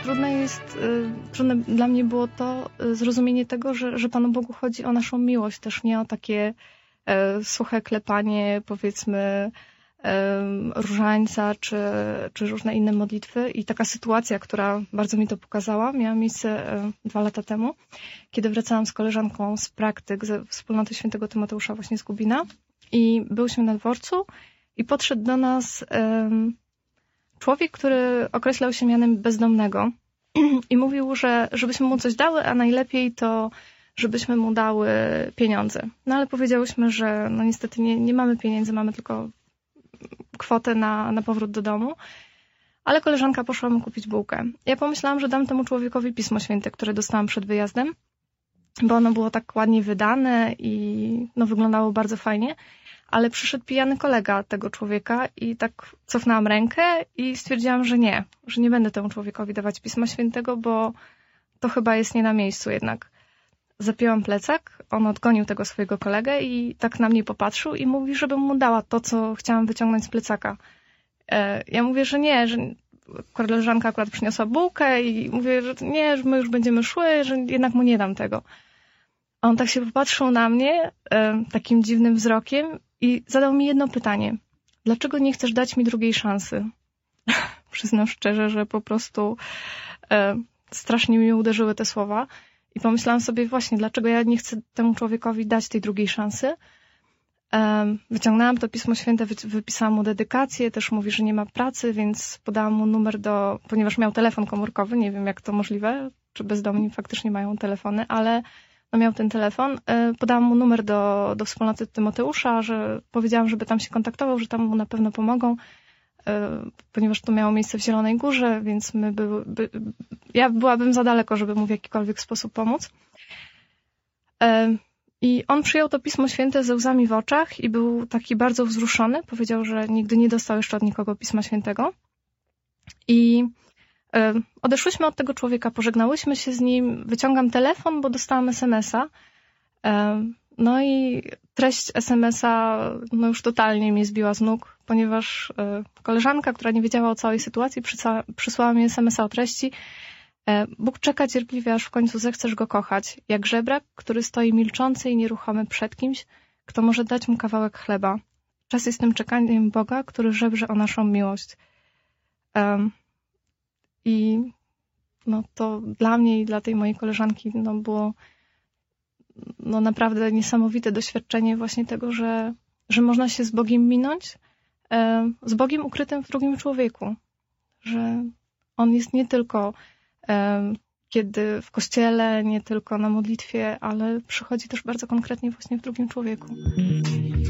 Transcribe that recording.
trudne dla mnie było to zrozumienie tego, że Panu Bogu chodzi o naszą miłość, też nie o takie suche klepanie, powiedzmy, różańca, czy różne inne modlitwy. I taka sytuacja, która bardzo mi to pokazała, miała miejsce 2 lata temu, kiedy wracałam z koleżanką z praktyk ze wspólnoty Świętego Tymoteusza właśnie z Gubina i byłyśmy na dworcu i podszedł do nas człowiek, który określał się mianem bezdomnego i mówił, że żebyśmy mu coś dały, a najlepiej to żebyśmy mu dały pieniądze. No ale powiedziałyśmy, że no niestety nie mamy pieniędzy, mamy tylko kwotę na powrót do domu. Ale koleżanka poszła mu kupić bułkę. Ja pomyślałam, że dam temu człowiekowi Pismo Święte, które dostałam przed wyjazdem, bo ono było tak ładnie wydane i no, wyglądało bardzo fajnie. Ale przyszedł pijany kolega tego człowieka i tak cofnęłam rękę i stwierdziłam, że nie będę temu człowiekowi dawać Pisma Świętego, bo to chyba jest nie na miejscu jednak. Zapięłam plecak, on odgonił tego swojego kolegę i tak na mnie popatrzył i mówi, żebym mu dała to, co chciałam wyciągnąć z plecaka. Ja mówię, że nie, że koleżanka akurat przyniosła bułkę i mówię, że nie, że my już będziemy szły, że jednak mu nie dam tego. A on tak się popatrzył na mnie takim dziwnym wzrokiem i zadał mi jedno pytanie. Dlaczego nie chcesz dać mi drugiej szansy? Przyznam szczerze, że po prostu strasznie mnie uderzyły te słowa. I pomyślałam sobie właśnie, dlaczego ja nie chcę temu człowiekowi dać tej drugiej szansy. Wyciągnęłam to Pismo Święte, wypisałam mu dedykację, też mówi, że nie ma pracy, więc podałam mu numer ponieważ miał telefon komórkowy, nie wiem jak to możliwe, czy bezdomni faktycznie mają telefony, ale no miał ten telefon. Podałam mu numer do wspólnoty Tymoteusza, że powiedziałam, żeby tam się kontaktował, że tam mu na pewno pomogą, ponieważ to miało miejsce w Zielonej Górze, więc ja byłabym za daleko, żeby mu w jakikolwiek sposób pomóc. I on przyjął to Pismo Święte ze łzami w oczach i był taki bardzo wzruszony. Powiedział, że nigdy nie dostał jeszcze od nikogo Pisma Świętego. I odeszłyśmy od tego człowieka, pożegnałyśmy się z nim, wyciągam telefon, bo dostałam SMS-a. No i treść SMS-a no już totalnie mnie zbiła z nóg, ponieważ koleżanka, która nie wiedziała o całej sytuacji, przysłała mi SMS-a o treści. Bóg czeka cierpliwie, aż w końcu zechcesz go kochać, jak żebrak, który stoi milczący i nieruchomy przed kimś, kto może dać mu kawałek chleba. Czas jest tym czekaniem Boga, który żebrze o naszą miłość. I no to dla mnie i dla tej mojej koleżanki no było no naprawdę niesamowite doświadczenie właśnie tego, że można się z Bogiem minąć, z Bogiem ukrytym w drugim człowieku. Że On jest nie tylko kiedy w kościele, nie tylko na modlitwie, ale przychodzi też bardzo konkretnie właśnie w drugim człowieku.